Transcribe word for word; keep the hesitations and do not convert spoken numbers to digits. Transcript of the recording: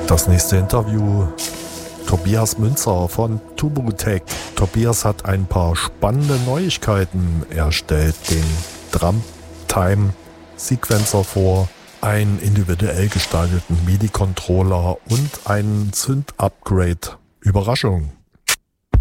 Das nächste Interview, Tobias Münzer von Tubutech. Tobias hat ein paar spannende Neuigkeiten. Er stellt den Drumtime Sequencer vor, einen individuell gestalteten MIDI-Controller und einen Synth-Upgrade. Überraschung!